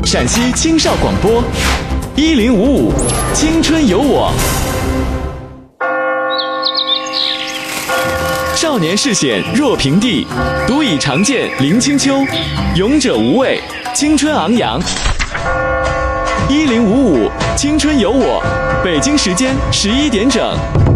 陕西青少广播1055青春有我。少年视险若平地，独倚长剑临清秋。勇者无畏，青春昂扬。1055青春有我，北京时间11点整。